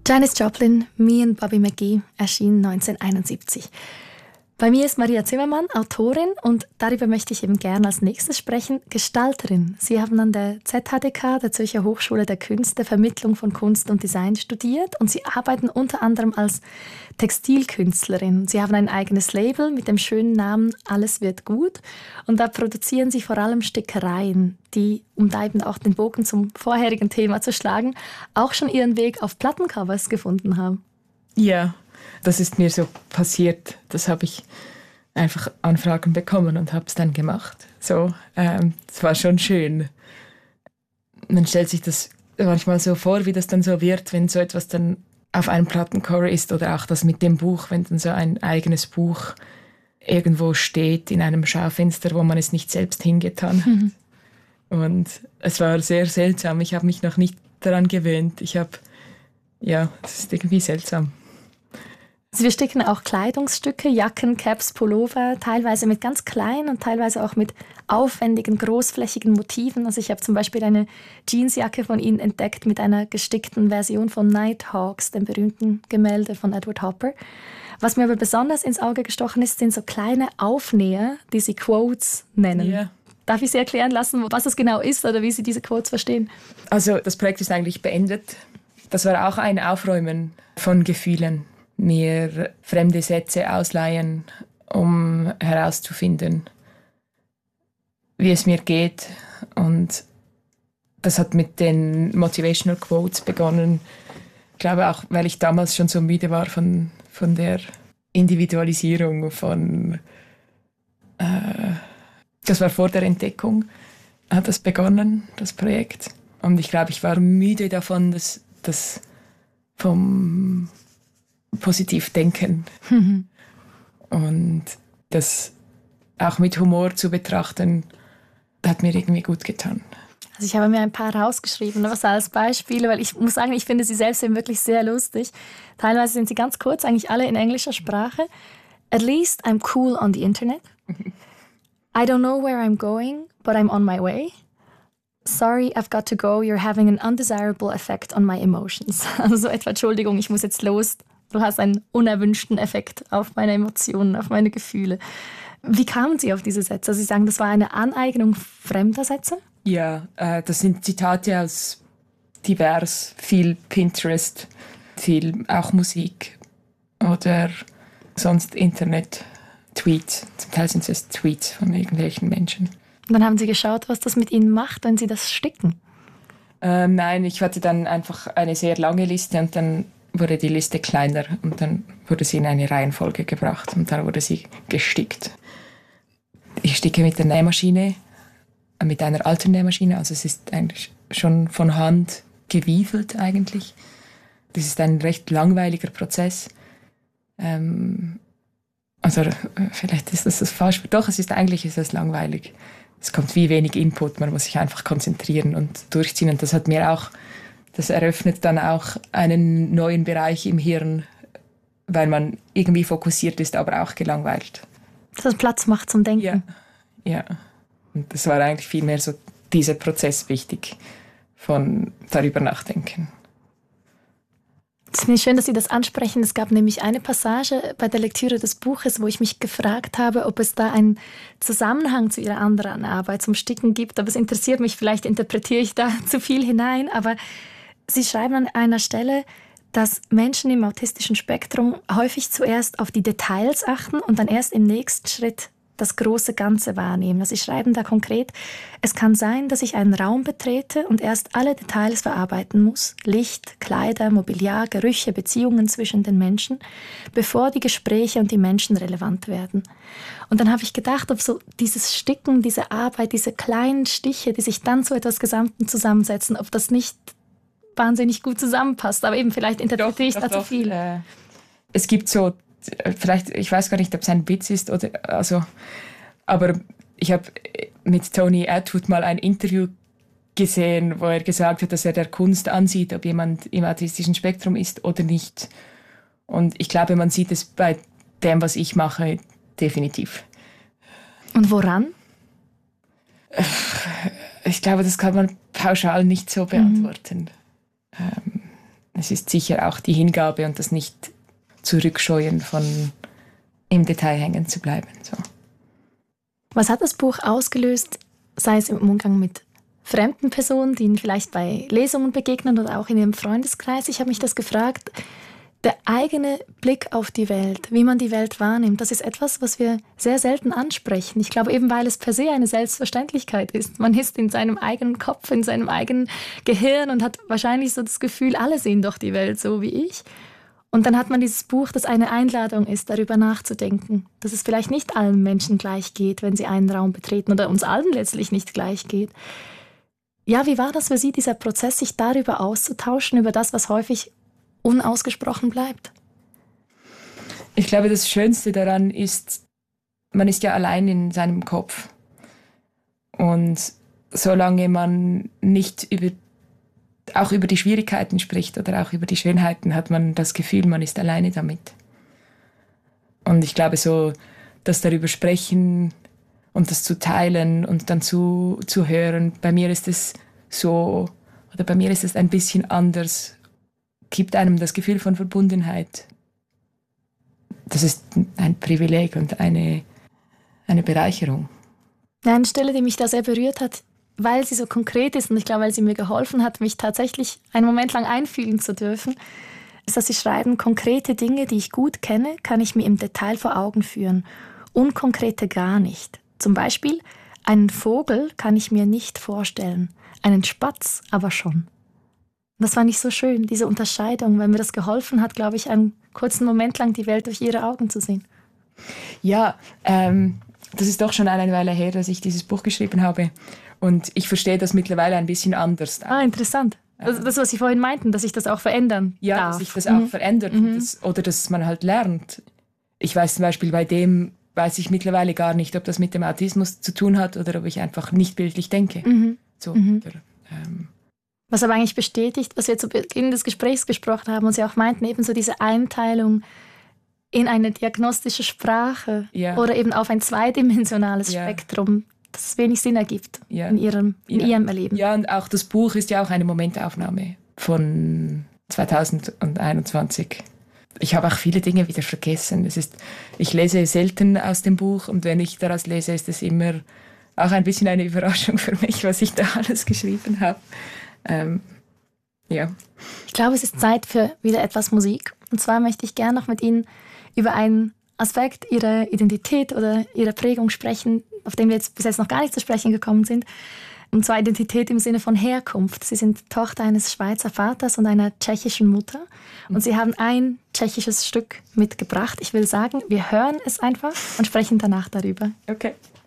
Janis Joplin, Me and Bobby McGee, erschien 1971. Bei mir ist Maria Zimmermann, Autorin, und darüber möchte ich eben gerne als nächstes sprechen, Gestalterin. Sie haben an der ZHDK, der Zürcher Hochschule der Künste, Vermittlung von Kunst und Design studiert und Sie arbeiten unter anderem als Textilkünstlerin. Sie haben ein eigenes Label mit dem schönen Namen Alles wird gut und da produzieren Sie vor allem Stickereien, die, um da eben auch den Bogen zum vorherigen Thema zu schlagen, auch schon ihren Weg auf Plattencovers gefunden haben. Ja. Das ist mir so passiert. Das habe ich einfach Anfragen bekommen und habe es dann gemacht. So, es war schon schön. Man stellt sich das manchmal so vor, wie das dann so wird, wenn so etwas dann auf einem Plattencover ist oder auch das mit dem Buch, wenn dann so ein eigenes Buch irgendwo steht in einem Schaufenster, wo man es nicht selbst hingetan hat. Und es war sehr seltsam. Ich habe mich noch nicht daran gewöhnt. Es ist irgendwie seltsam. Sie besticken auch Kleidungsstücke, Jacken, Caps, Pullover, teilweise mit ganz kleinen und teilweise auch mit aufwendigen, großflächigen Motiven. Also ich habe zum Beispiel eine Jeansjacke von Ihnen entdeckt mit einer gestickten Version von Nighthawks, dem berühmten Gemälde von Edward Hopper. Was mir aber besonders ins Auge gestochen ist, sind so kleine Aufnäher, die Sie Quotes nennen. Yeah. Darf ich Sie erklären lassen, was das genau ist oder wie Sie diese Quotes verstehen? Also das Projekt ist eigentlich beendet. Das war auch ein Aufräumen von Gefühlen. Mir fremde Sätze ausleihen, um herauszufinden, wie es mir geht. Und das hat mit den Motivational Quotes begonnen. Ich glaube auch, weil ich damals schon so müde war von der Individualisierung, das war vor der Entdeckung, hat das begonnen, das Projekt. Und ich glaube, ich war müde davon, dass vom positiv denken und das auch mit Humor zu betrachten, hat mir irgendwie gut getan. Also ich habe mir ein paar rausgeschrieben, was als Beispiele, weil ich muss sagen, ich finde sie selbst eben wirklich sehr lustig. Teilweise sind sie ganz kurz, eigentlich alle in englischer Sprache. At least I'm cool on the internet. I don't know where I'm going, but I'm on my way. Sorry, I've got to go. You're having an undesirable effect on my emotions. Also so etwa, Entschuldigung, ich muss jetzt los. Du hast einen unerwünschten Effekt auf meine Emotionen, auf meine Gefühle. Wie kamen Sie auf diese Sätze? Also Sie sagen, das war eine Aneignung fremder Sätze? Ja, das sind Zitate aus divers, viel Pinterest, viel auch Musik oder sonst Internet-Tweets. Zum Teil sind es Tweets von irgendwelchen Menschen. Und dann haben Sie geschaut, was das mit Ihnen macht, wenn Sie das sticken? Nein, ich hatte dann einfach eine sehr lange Liste und dann wurde die Liste kleiner und dann wurde sie in eine Reihenfolge gebracht und dann wurde sie gestickt. Ich sticke mit der Nähmaschine, mit einer alten Nähmaschine, also es ist eigentlich schon von Hand gewiefelt eigentlich. Das ist ein recht langweiliger Prozess. Also vielleicht ist das falsch, doch, eigentlich ist es langweilig. Es kommt wie wenig Input, man muss sich einfach konzentrieren und durchziehen und das eröffnet dann auch einen neuen Bereich im Hirn, weil man irgendwie fokussiert ist, aber auch gelangweilt. Dass es Platz macht zum Denken. Ja. Und das war eigentlich vielmehr so dieser Prozess wichtig, von darüber nachdenken. Es ist schön, dass Sie das ansprechen. Es gab nämlich eine Passage bei der Lektüre des Buches, wo ich mich gefragt habe, ob es da einen Zusammenhang zu Ihrer anderen Arbeit zum Sticken gibt. Aber es interessiert mich, vielleicht interpretiere ich da zu viel hinein, aber Sie schreiben an einer Stelle, dass Menschen im autistischen Spektrum häufig zuerst auf die Details achten und dann erst im nächsten Schritt das große Ganze wahrnehmen. Also Sie schreiben da konkret, es kann sein, dass ich einen Raum betrete und erst alle Details verarbeiten muss, Licht, Kleider, Mobiliar, Gerüche, Beziehungen zwischen den Menschen, bevor die Gespräche und die Menschen relevant werden. Und dann habe ich gedacht, ob so dieses Sticken, diese Arbeit, diese kleinen Stiche, die sich dann zu etwas Gesamten zusammensetzen, ob das nicht wahnsinnig gut zusammenpasst. Aber eben, vielleicht interpretiere ich da zu viel. Es gibt so, vielleicht, ich weiß gar nicht, ob es ein Witz ist oder, aber ich habe mit Tony Attwood mal ein Interview gesehen, wo er gesagt hat, dass er der Kunst ansieht, ob jemand im autistischen Spektrum ist oder nicht. Und ich glaube, man sieht es bei dem, was ich mache, definitiv. Und woran? Ich glaube, das kann man pauschal nicht so beantworten. es ist sicher auch die Hingabe und das nicht zurückscheuen von im Detail hängen zu bleiben. So. Was hat das Buch ausgelöst, sei es im Umgang mit fremden Personen, die Ihnen vielleicht bei Lesungen begegnen oder auch in Ihrem Freundeskreis? Ich habe mich das gefragt. Der eigene Blick auf die Welt, wie man die Welt wahrnimmt, das ist etwas, was wir sehr selten ansprechen. Ich glaube eben, weil es per se eine Selbstverständlichkeit ist. Man ist in seinem eigenen Kopf, in seinem eigenen Gehirn und hat wahrscheinlich so das Gefühl, alle sehen doch die Welt so wie ich. Und dann hat man dieses Buch, das eine Einladung ist, darüber nachzudenken, dass es vielleicht nicht allen Menschen gleich geht, wenn sie einen Raum betreten oder uns allen letztlich nicht gleich geht. Ja, wie war das für Sie, dieser Prozess, sich darüber auszutauschen, über das, was häufig unausgesprochen bleibt? Ich glaube, das Schönste daran ist, man ist ja allein in seinem Kopf. Und solange man nicht auch über die Schwierigkeiten spricht oder auch über die Schönheiten, hat man das Gefühl, man ist alleine damit. Und ich glaube, so das darüber sprechen und das zu teilen und dann zu hören, bei mir ist es so, oder bei mir ist es ein bisschen anders, gibt einem das Gefühl von Verbundenheit. Das ist ein Privileg und eine Bereicherung. Eine Stelle, die mich da sehr berührt hat, weil sie so konkret ist und ich glaube, weil sie mir geholfen hat, mich tatsächlich einen Moment lang einfühlen zu dürfen, ist, dass sie schreiben, konkrete Dinge, die ich gut kenne, kann ich mir im Detail vor Augen führen. Unkonkrete gar nicht. Zum Beispiel, einen Vogel kann ich mir nicht vorstellen, einen Spatz aber schon. Das fand ich so schön, diese Unterscheidung, weil mir das geholfen hat, glaube ich, einen kurzen Moment lang die Welt durch ihre Augen zu sehen. Ja, das ist doch schon eine Weile her, dass ich dieses Buch geschrieben habe. Und ich verstehe das mittlerweile ein bisschen anders. Interessant. Das, was Sie vorhin meinten, dass sich das auch verändern darf. Dass sich das auch verändert oder dass man halt lernt. Ich weiß zum Beispiel, bei dem weiß ich mittlerweile gar nicht, ob das mit dem Autismus zu tun hat oder ob ich einfach nicht bildlich denke. So, oder, was aber eigentlich bestätigt, was wir zu Beginn des Gesprächs gesprochen haben und Sie auch meinten, eben so diese Einteilung in eine diagnostische Sprache oder eben auf ein zweidimensionales Spektrum, das wenig Sinn ergibt in Ihrem Erleben. Ja, und auch das Buch ist ja auch eine Momentaufnahme von 2021. Ich habe auch viele Dinge wieder vergessen. Ich lese selten aus dem Buch und wenn ich daraus lese, ist es immer auch ein bisschen eine Überraschung für mich, was ich da alles geschrieben habe. Ich glaube, es ist Zeit für wieder etwas Musik. Und zwar möchte ich gerne noch mit Ihnen über einen Aspekt Ihrer Identität oder Ihrer Prägung sprechen, auf den wir jetzt bis jetzt noch gar nicht zu sprechen gekommen sind. Und zwar Identität im Sinne von Herkunft. Sie sind Tochter eines Schweizer Vaters und einer tschechischen Mutter. Und Sie haben ein tschechisches Stück mitgebracht. Ich will sagen, wir hören es einfach und sprechen danach darüber. Okay.